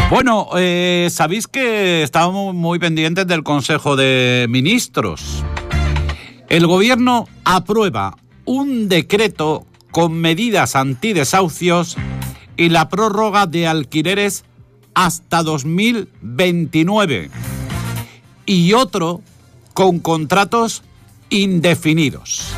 Bueno, sabéis que estábamos muy pendientes del Consejo de Ministros. El gobierno aprueba un decreto con medidas antidesahucios y la prórroga de alquileres hasta 2029 y otro con contratos indefinidos.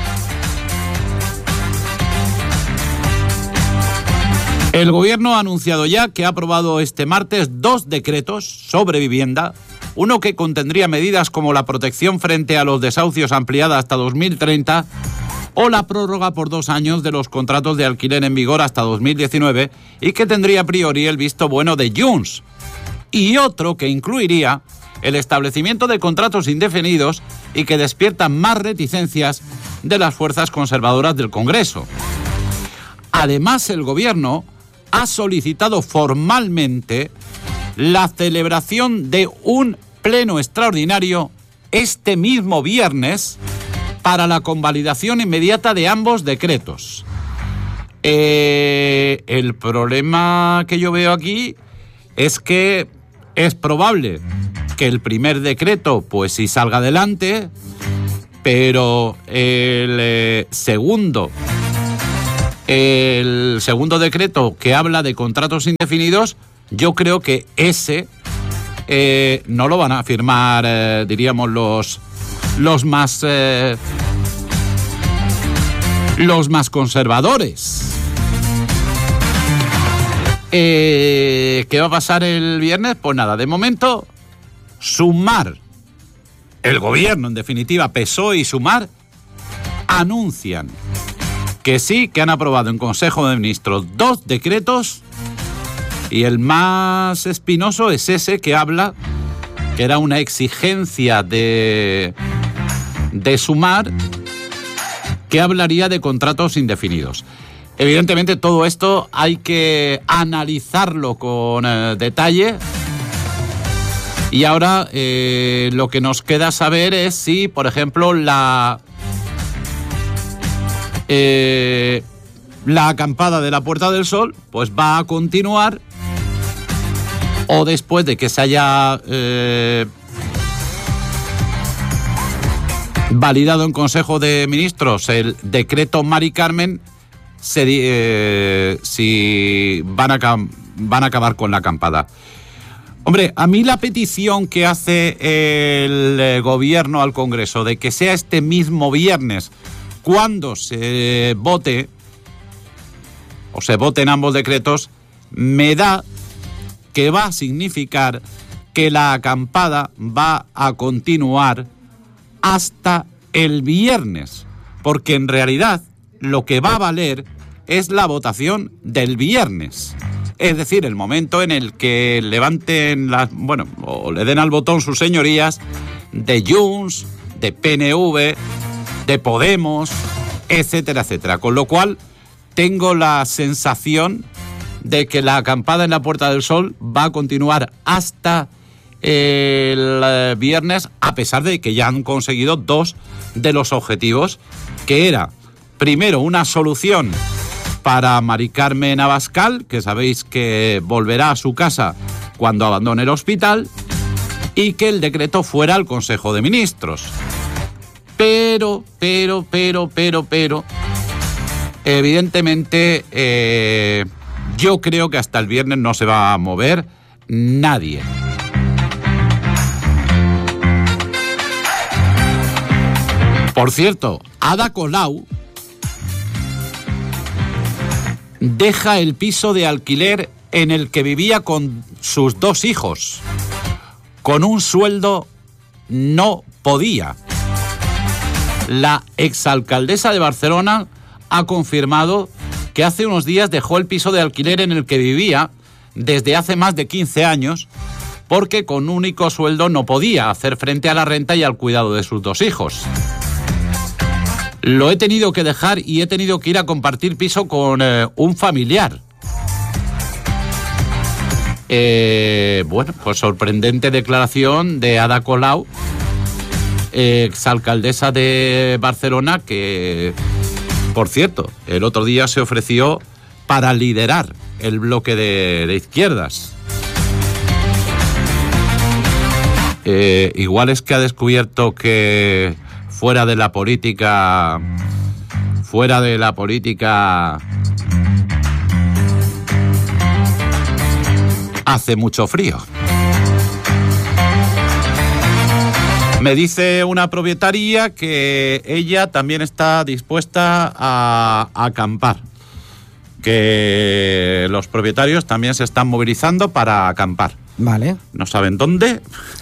El gobierno ha anunciado ya que ha aprobado este martes 2 decretos sobre vivienda, uno que contendría medidas como la protección frente a los desahucios ampliada hasta 2030 o la prórroga por 2 años de los contratos de alquiler en vigor hasta 2019 y que tendría a priori el visto bueno de Junts, y otro que incluiría el establecimiento de contratos indefinidos y que despierta más reticencias de las fuerzas conservadoras del Congreso. Además, el gobierno ha solicitado formalmente la celebración de un pleno extraordinario este mismo viernes para la convalidación inmediata de ambos decretos. El problema que yo veo aquí es que es probable que el primer decreto pues sí salga adelante, pero el segundo decreto que habla de contratos indefinidos, yo creo que ese no lo van a firmar, diríamos, los más conservadores. ¿Qué va a pasar el viernes? Pues nada, de momento, Sumar, el gobierno, en definitiva, PSOE y Sumar, anuncian que sí, que han aprobado en Consejo de Ministros 2 decretos, y el más espinoso es ese que habla, que era una exigencia de Sumar, que hablaría de contratos indefinidos. Evidentemente todo esto hay que analizarlo con detalle, y ahora lo que nos queda saber es si, por ejemplo, la acampada de la Puerta del Sol pues va a continuar, o después de que se haya validado en Consejo de Ministros el decreto Mari Carmen, si van a acabar con la acampada. Hombre, a mí la petición que hace el gobierno al Congreso de que sea este mismo viernes cuando se vote o se voten ambos decretos, me da que va a significar que la acampada va a continuar hasta el viernes, porque en realidad lo que va a valer es la votación del viernes. Es decir, el momento en el que levanten o le den al botón sus señorías de Junts, de PNV, de Podemos, etcétera, etcétera. Con lo cual, tengo la sensación de que la acampada en la Puerta del Sol va a continuar hasta el viernes, a pesar de que ya han conseguido 2 de los objetivos, que era, primero, una solución para Mari Carmen Abascal, que sabéis que volverá a su casa cuando abandone el hospital, y que el decreto fuera al Consejo de Ministros. Pero, evidentemente, yo creo que hasta el viernes no se va a mover nadie. Por cierto, Ada Colau deja el piso de alquiler en el que vivía con sus 2 hijos. Con un sueldo no podía. La exalcaldesa de Barcelona ha confirmado que hace unos días dejó el piso de alquiler en el que vivía desde hace más de 15 años porque con un único sueldo no podía hacer frente a la renta y al cuidado de sus 2 hijos. Lo he tenido que dejar y he tenido que ir a compartir piso con un familiar. Pues sorprendente declaración de Ada Colau, exalcaldesa de Barcelona, que, por cierto, el otro día se ofreció para liderar el bloque de izquierdas. igual es que ha descubierto que fuera de la política hace mucho frío. Me dice una propietaria que ella también está dispuesta a acampar, que los propietarios también se están movilizando para acampar. Vale. No saben dónde,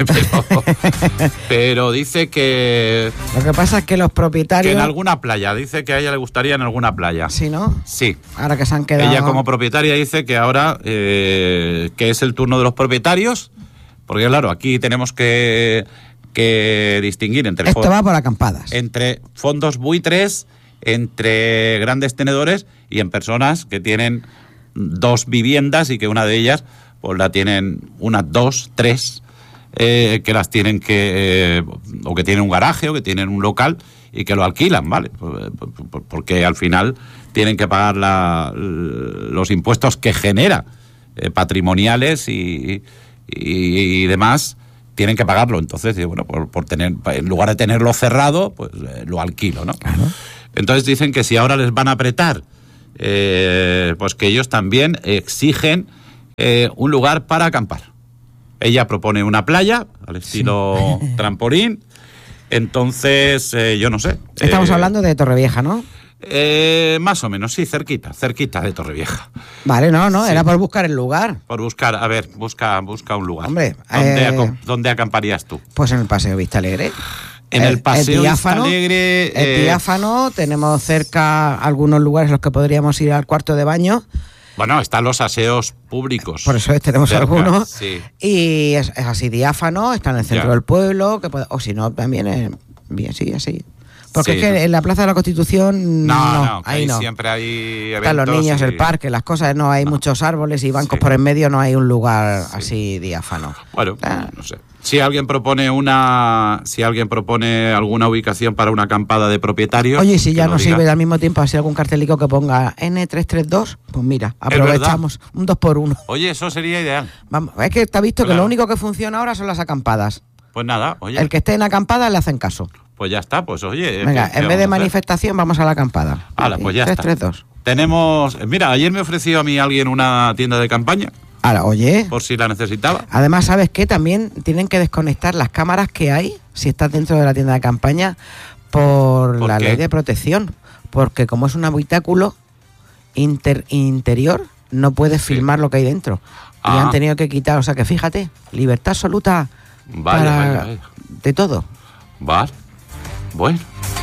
pero dice que... Lo que pasa es que los propietarios... Que en alguna playa, dice que a ella le gustaría en alguna playa. ¿Sí, no? Sí. Ahora que se han quedado... Ella como propietaria dice que ahora, que es el turno de los propietarios, porque claro, aquí tenemos que distinguir entre... Esto va por acampadas. Entre fondos buitres, entre grandes tenedores y en personas que tienen 2 viviendas y que una de ellas... pues la tienen unas 2, 3, que las tienen que... o que tienen un garaje o que tienen un local y que lo alquilan, ¿vale? Porque al final tienen que pagar los impuestos que genera, patrimoniales y demás, tienen que pagarlo. Entonces, bueno, por tener, en lugar de tenerlo cerrado, pues lo alquilo, ¿no? Claro. Entonces dicen que si ahora les van a apretar, pues que ellos también exigen un lugar para acampar. Ella propone una playa al estilo trampolín. Entonces, yo no sé. Estamos hablando de Torrevieja, ¿no? Más o menos, sí, cerquita de Torrevieja. Vale, no, Sí. era por buscar el lugar. Por buscar, a ver, busca un lugar. Hombre, ¿Dónde acamparías tú? Pues en el Paseo Vista Alegre. En el Paseo Diáfano, Vista Alegre. El Diáfano, tenemos cerca algunos lugares en los que podríamos ir al cuarto de baño. Bueno, están los aseos públicos. Por eso tenemos cerca, algunos. Sí. Y es así Diáfano, está en el centro Ya. del pueblo, o si no, también bien, sí, así. Porque Sí, es que en la Plaza de la Constitución No, ahí ahí no. siempre hay eventos. Están los niños, y- el parque, las cosas, no hay muchos árboles y bancos Sí. por en medio, no hay un lugar así diáfano. Bueno, Ah. no sé. Si alguien propone alguna ubicación para una acampada de propietarios. Oye, y si que ya lo nos diga. sirve al mismo tiempo así algún cartelico que ponga N332, pues mira, aprovechamos un 2x1. Oye, eso sería ideal. Vamos, es que te has visto que Claro. lo único que funciona ahora son las acampadas. Pues nada, oye, El que esté en acampada le hacen caso. pues ya está, pues oye. Venga, ¿qué en vez de vamos a hacer? manifestación vamos a la acampada. Hala, pues ya está. 332. Tenemos, mira, ayer me ofreció a mí alguien una tienda de campaña, Ahora, oye, por si la necesitaba. además, ¿sabes qué? También tienen que desconectar las cámaras que hay, si estás dentro de la tienda de campaña, por ¿Por la qué? ley de protección. Porque como es un habitáculo interior, no puedes Sí. filmar lo que hay dentro. Y Ah. han tenido que quitar, o sea que fíjate, libertad absoluta Vaya. de todo. Vale. Bueno.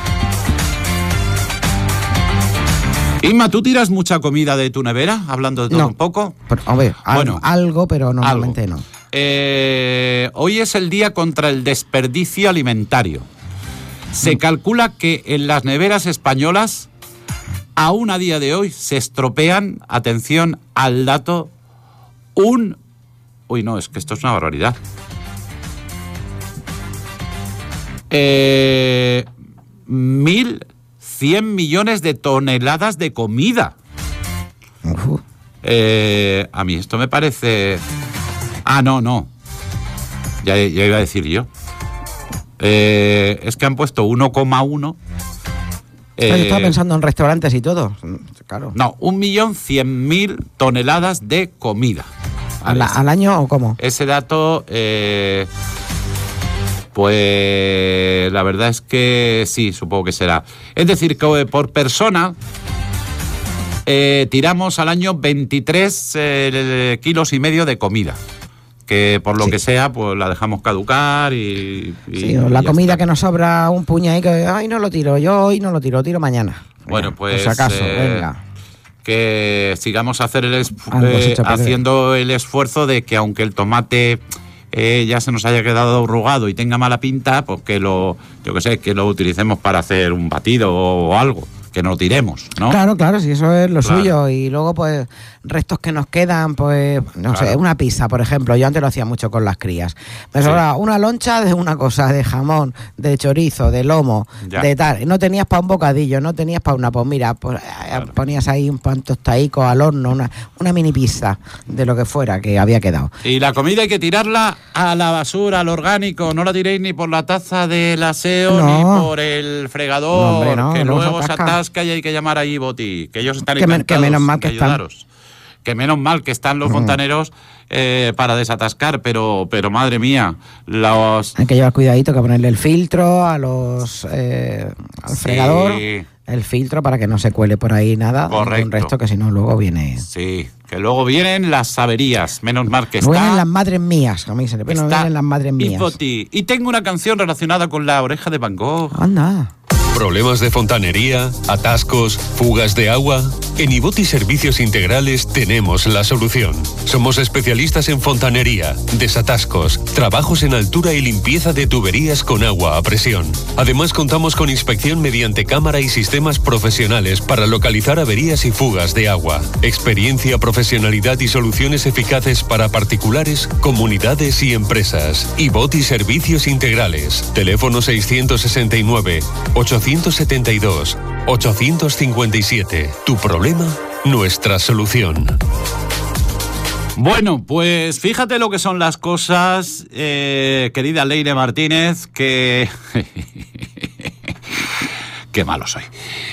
Inma, ¿tú tiras mucha comida de tu nevera? Hablando de todo No. un poco. Pero, hombre, Bueno, algo, pero normalmente algo. no. Hoy es el día contra el desperdicio alimentario. Se calcula que en las neveras españolas, aún a día de hoy, se estropean, atención al dato, Uy, no, es que esto es una barbaridad. 1.100 millones de toneladas de comida. Uf. A mí esto me parece... no. Ya iba a decir yo. Es que han puesto 1,1. Yo estaba pensando en restaurantes y todo. Claro. No, 1.100.000 toneladas de comida. ¿Al año o cómo? Ese dato, pues la verdad es que sí, supongo que será. Es decir, que por persona tiramos al año 23 kilos y medio de comida. Que por lo Sí. que sea, pues la dejamos caducar y Sí, o la ya comida está. que nos sobra un puño ahí que, ay, no lo tiro, yo hoy no lo tiro, tiro mañana. Bueno, Venga, pues, por si acaso, venga. Que sigamos a hacer Algo se echa a perder. haciendo el esfuerzo de que aunque el tomate ya se nos haya quedado arrugado y tenga mala pinta, pues que lo utilicemos para hacer un batido o algo, que no lo tiremos, ¿no? Claro, sí, eso es lo Claro. suyo. Y luego, pues, restos que nos quedan, pues, no Claro. sé, una pizza, por ejemplo. Yo antes lo hacía mucho con las crías. Me Sí. sobraba una loncha de una cosa, de jamón, de chorizo, de lomo, Ya. de tal. No tenías para un bocadillo, no tenías para una, pues mira, pues, Claro. ponías ahí un pan tostaico al horno, una mini pizza de lo que fuera que había quedado. Y la comida hay que tirarla a la basura, al orgánico. No la tiréis ni por la taza del aseo No. ni por el fregador. No, hombre, no, que luego luego se se atasca. atasca y hay que llamar a Iboti. Que ellos están Que encantados menos mal que de están. ayudaros. Que menos mal que están los fontaneros para desatascar. Pero madre mía, los... Hay que llevar cuidadito, que ponerle el filtro a los al fregador, el filtro para que no se cuele por ahí nada, Correcto. un resto que si no luego viene. Sí, que luego vienen las averías. Menos mal que Vienen está... las madres mías, a mí se le está vienen las madres mías. Iboti. Y tengo una canción relacionada con la oreja de Van Gogh. Anda. ¿Problemas de fontanería? ¿Atascos? ¿Fugas de agua? En Iboti Servicios Integrales tenemos la solución. Somos especialistas en fontanería, desatascos, trabajos en altura y limpieza de tuberías con agua a presión. Además, contamos con inspección mediante cámara y sistemas profesionales para localizar averías y fugas de agua. Experiencia, profesionalidad y soluciones eficaces para particulares, comunidades y empresas. Iboti Servicios Integrales. Teléfono 669 872 857. Tu problema, nuestra solución. Bueno, pues fíjate lo que son las cosas, querida Leire Martínez, que... Qué malo soy.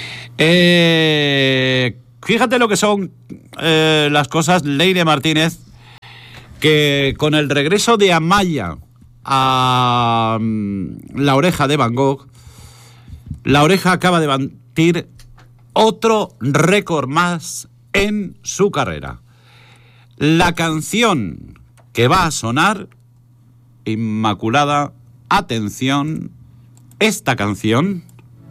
Fíjate lo que son las cosas, Leire Martínez, que con el regreso de Amaya a La Oreja de Van Gogh, La Oreja acaba de batir otro récord más en su carrera. La canción que va a sonar, Inmaculada, atención, esta canción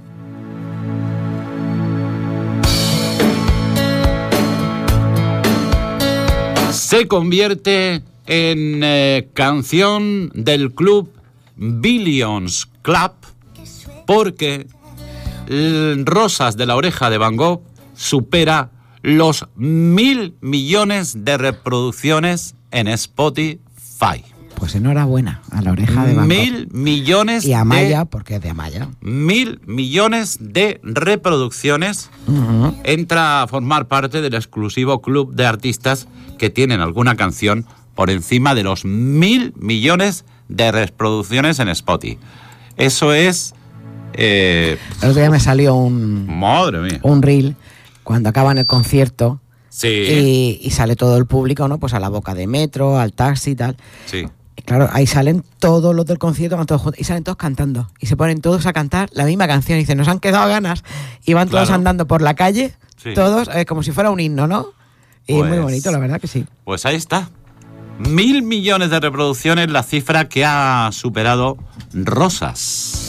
se convierte en canción del club Billions Club porque Rosas de la Oreja de Van Gogh supera los 1.000 millones de reproducciones en Spotify. Pues enhorabuena a La Oreja de Van Gogh. 1.000 millones Y a Amaya, porque es de Amaya. 1.000 millones de reproducciones. Entra a formar parte del exclusivo club de artistas que tienen alguna canción por encima de los 1.000 millones de reproducciones en Spotify. Eso es... El otro día me salió madre mía. un reel cuando acaban el concierto Sí, y sale todo el público, ¿no? Pues a la boca de metro, al taxi y tal. sí. Y claro, ahí salen todos los del concierto, van todos juntos, y salen todos cantando. Y se ponen todos a cantar la misma canción. Y dicen, nos han quedado ganas. Y van todos Claro. andando por la calle, Sí. todos como si fuera un himno, ¿no? Y Pues- muy bonito, la verdad que sí. Pues ahí está. 1.000 millones de reproducciones, la cifra que ha superado Rosas.